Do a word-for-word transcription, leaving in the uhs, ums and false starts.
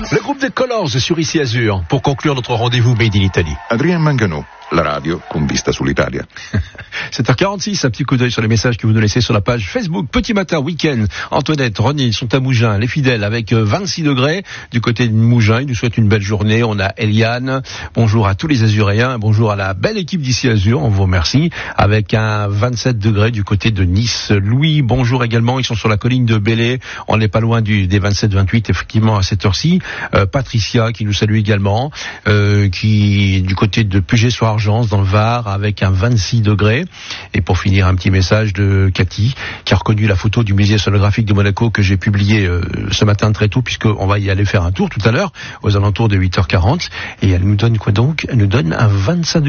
Le groupe des Colors sur Ici Azur pour conclure notre rendez-vous Made in Italy. Adrien Manganò, la radio con vista sull'Italia. sept heures quarante-six, un petit coup d'œil sur les messages que vous nous laissez sur la page Facebook. Petit matin, week-end, Antoinette, René, ils sont à Mougins, les fidèles avec vingt-six degrés du côté de Mougins. Ils nous souhaitent une belle journée. On a Eliane. Bonjour à tous les Azuréens. Bonjour à la belle équipe d'Ici Azur. On vous remercie. Avec un vingt-sept degrés du côté de Nice. Louis, bonjour également. Ils sont sur la colline de Belley. On n'est pas loin du, des vingt-sept vingt-huit, effectivement, à cette heure-ci. Euh, Patricia, qui nous salue également, euh, qui, du côté de Puget-sur-Argence, dans le Var, avec un vingt-six degrés. Et pour finir, un petit message de Cathy, qui a reconnu la photo du musée sonographique de Monaco que j'ai publié euh, ce matin très tôt, puisqu'on va y aller faire un tour tout à l'heure, aux alentours de huit heures quarante. Et elle nous donne quoi donc? Elle nous donne un vingt-cinq degrés.